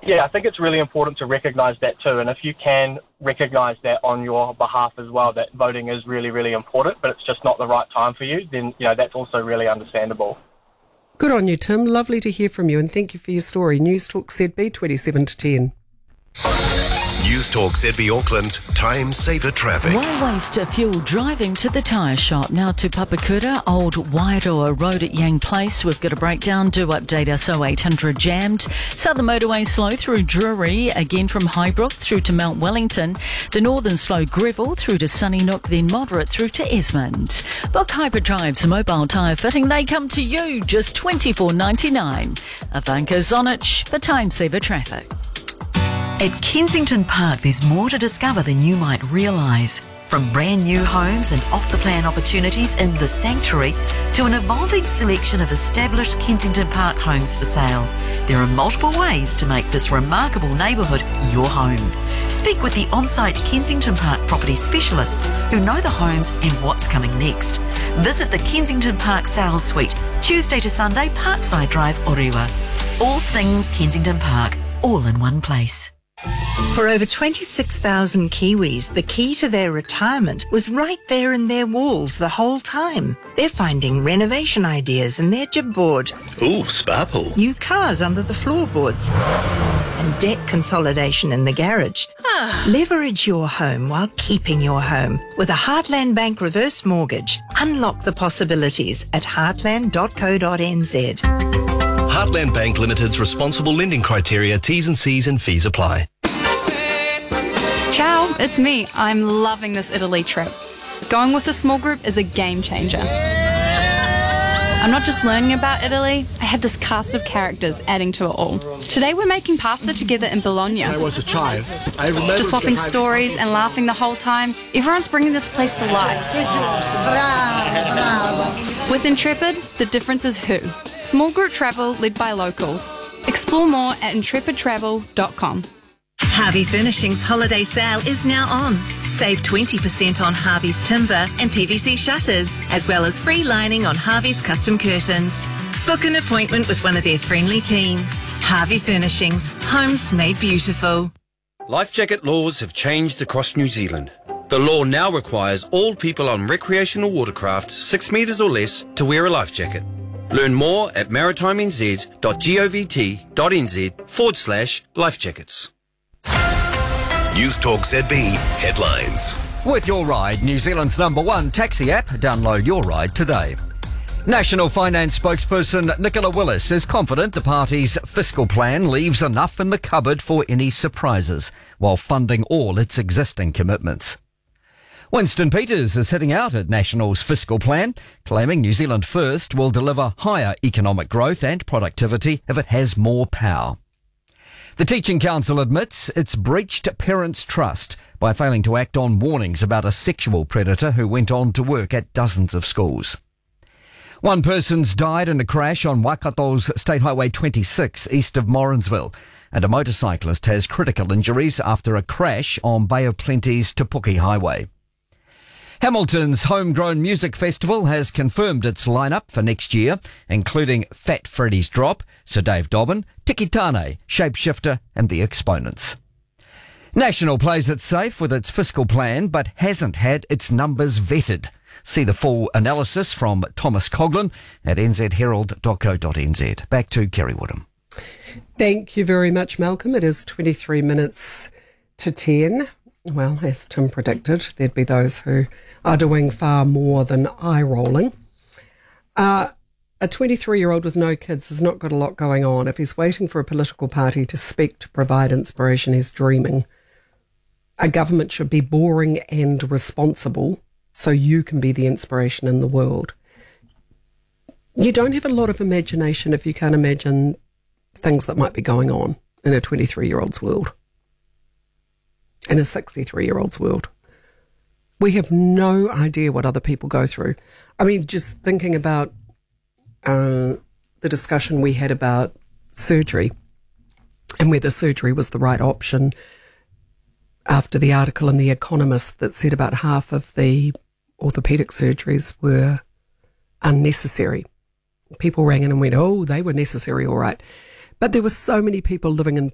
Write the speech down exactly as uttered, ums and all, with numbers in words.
Yeah, I think it's really important to recognise that too, and if you can recognise that on your behalf as well, that voting is really, really important, but it's just not the right time for you, then, you know, that's also really understandable. Good on you, Tim. Lovely to hear from you, and thank you for your story. News Talk Z B, twenty-seven to ten. News Talk Z B Auckland, time saver traffic. Why waste fuel driving to the tyre shop? Now to Papakura, Old Wairoa Road at Yang Place. We've got a breakdown. Do update us. oh eight hundred jammed. Southern motorway slow through Drury, again from Highbrook through to Mount Wellington. The northern slow Greville through to Sunnynook, then moderate through to Esmond. Book Hyperdrive's mobile tyre fitting. They come to you just twenty-four ninety-nine. Ivanka Zonich for time saver traffic. At Kensington Park, there's more to discover than you might realise. From brand new homes and off-the-plan opportunities in the Sanctuary to an evolving selection of established Kensington Park homes for sale, there are multiple ways to make this remarkable neighbourhood your home. Speak with the on-site Kensington Park property specialists who know the homes and what's coming next. Visit the Kensington Park Sales Suite, Tuesday to Sunday, Parkside Drive, Orewa. All things Kensington Park, all in one place. For over twenty-six thousand Kiwis, the key to their retirement was right there in their walls the whole time. They're finding renovation ideas in their jib board. Ooh, spa pool. New cars under the floorboards. And debt consolidation in the garage. Leverage your home while keeping your home. With a Heartland Bank reverse mortgage, unlock the possibilities at heartland dot co dot n z. Heartland Bank Limited's responsible lending criteria, T's and C's and fees apply. Ciao, it's me. I'm loving this Italy trip. Going with a small group is a game changer. I'm not just learning about Italy, I have this cast of characters adding to it all. Today we're making pasta together in Bologna. When I was a child, I remember just swapping stories and laughing the whole time. Everyone's bringing this place to life. With Intrepid, the difference is who. Small group travel led by locals. Explore more at intrepid travel dot com. Harvey Furnishings holiday sale is now on. Save twenty percent on Harvey's timber and P V C shutters, as well as free lining on Harvey's custom curtains. Book an appointment with one of their friendly team. Harvey Furnishings, homes made beautiful. Life jacket laws have changed across New Zealand. The law now requires all people on recreational watercraft six metres or less to wear a life jacket. Learn more at maritimez.govt.nz forward slash life jackets. News Talk Z B headlines. With Your Ride, New Zealand's number one taxi app, download Your Ride today. National Finance spokesperson Nicola Willis is confident the party's fiscal plan leaves enough in the cupboard for any surprises, while funding all its existing commitments. Winston Peters is hitting out at National's fiscal plan, claiming New Zealand First will deliver higher economic growth and productivity if it has more power. The Teaching Council admits it's breached parents' trust by failing to act on warnings about a sexual predator who went on to work at dozens of schools. One person's died in a crash on Waikato's State Highway twenty-six east of Morrinsville, and a motorcyclist has critical injuries after a crash on Bay of Plenty's Te Puke Highway. Hamilton's Homegrown Music Festival has confirmed its lineup for next year, including Fat Freddy's Drop, Sir Dave Dobbin, Tiki Tane, Shapeshifter and The Exponents. National plays it safe with its fiscal plan, but hasn't had its numbers vetted. See the full analysis from Thomas Coughlin at n z herald dot co dot n z. Back to Kerry Woodham. Thank you very much, Malcolm. It is twenty-three minutes to ten. Well, as Tim predicted, there'd be those who are doing far more than eye-rolling. Uh, a twenty-three-year-old with no kids has not got a lot going on. If he's waiting for a political party to speak to provide inspiration, he's dreaming. A government should be boring and responsible so you can be the inspiration in the world. You don't have a lot of imagination if you can't imagine things that might be going on in a twenty-three-year-old's world. In a sixty-three-year-old's world. We have no idea what other people go through. I mean, just thinking about uh, the discussion we had about surgery and whether surgery was the right option after the article in The Economist that said about half of the orthopaedic surgeries were unnecessary. People rang in and went, oh, they were necessary, all right. But there were so many people living in